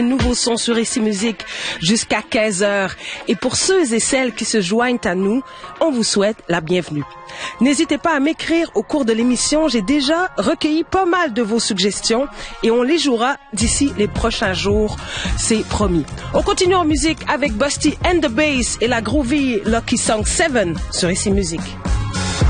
Nouveau son sur Ici Musique jusqu'à 15h. Et pour ceux et celles qui se joignent à nous, on vous souhaite la bienvenue. N'hésitez pas à m'écrire au cours de l'émission. J'ai déjà recueilli pas mal de vos suggestions et on les jouera d'ici les prochains jours. C'est promis. On continue en musique avec Busty and the Bass et la groovy Lucky Song 7 sur Ici Musique.